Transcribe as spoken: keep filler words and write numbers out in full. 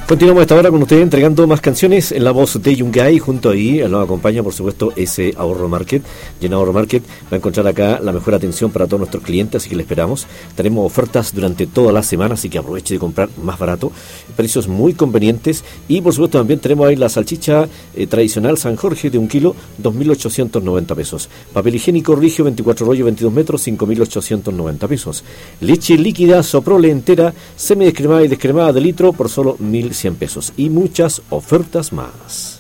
Continuamos a esta hora con ustedes entregando más canciones en la voz de Yungay. Junto ahí nos acompaña, por supuesto, ese Ahorro Market. Y en Ahorro Market va a encontrar acá la mejor atención para todos nuestros clientes, así que le esperamos. Tenemos ofertas durante toda la semana, así que aproveche de comprar más barato, precios muy convenientes. Y por supuesto también tenemos ahí la salchicha eh, tradicional San Jorge de un kilo, dos mil ochocientos noventa pesos. Papel higiénico Rigio veinticuatro rollos veintidós metros, cinco mil ochocientos noventa pesos. Leche líquida Soprole entera, semidescremada y descremada de litro por solo mil cien pesos. Y muchas ofertas más.